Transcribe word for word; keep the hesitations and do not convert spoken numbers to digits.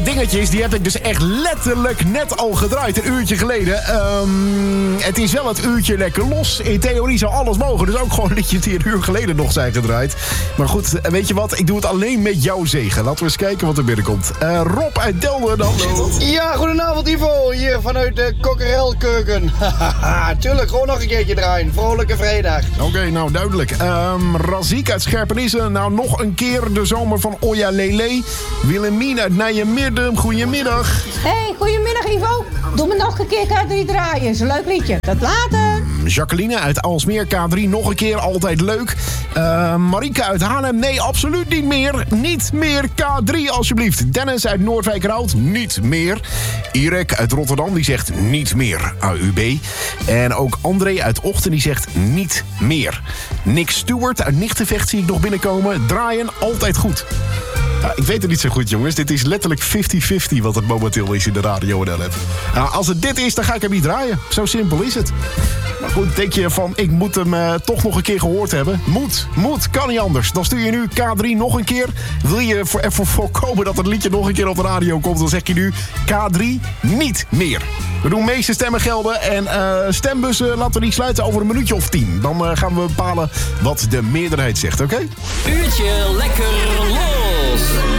Dingetjes, die heb ik dus echt letterlijk net al gedraaid. Een uurtje geleden. Um, het is wel het uurtje lekker los. In theorie zou alles mogen. Dus ook gewoon liedjes die een uur geleden nog zijn gedraaid. Maar goed, weet je wat? Ik doe het alleen met jouw zegen. Laten we eens kijken wat er binnenkomt. Uh, Rob uit Delden dan. Ja, goedenavond Ivo. Hier vanuit de Kokkerelkeuken. Tuurlijk, gewoon nog een keertje draaien. Vrolijke vrijdag. Oké, okay, nou duidelijk. Um, Raziek uit Scherpenisse. Nou, nog een keer de zomer van Oya Lele. Willemien uit Nijmegen. Goedemiddag. Hey, goedemiddag Ivo. Doe me nog een keer K drie draaien. Is een leuk liedje. Tot later. Jacqueline uit Alsmeer, K drie. Nog een keer, altijd leuk. Uh, Marika uit Haarlem. Nee, absoluut niet meer. Niet meer K drie, alsjeblieft. Dennis uit Noordwijk-Roud. Niet meer. Irek uit Rotterdam, die zegt niet meer. A U B. En ook André uit Ochten, die zegt niet meer. Nick Stewart uit Nichtenvecht zie ik nog binnenkomen. Draaien, altijd goed. Ja, ik weet het niet zo goed, jongens. Dit is letterlijk vijftig vijftig wat het momenteel is in de radio en L F. Nou, als het dit is, dan ga ik hem niet draaien. Zo simpel is het. Maar goed, denk je van, ik moet hem uh, toch nog een keer gehoord hebben? Moet, moet, kan niet anders. Dan stuur je nu K drie nog een keer. Wil je voor, ervoor voorkomen dat het liedje nog een keer op de radio komt, dan zeg je nu K drie niet meer. We doen meeste stemmen gelden en uh, stembussen laten we die sluiten over een minuutje of tien. Dan uh, gaan we bepalen wat de meerderheid zegt, oké? Okay? Uurtje lekker los.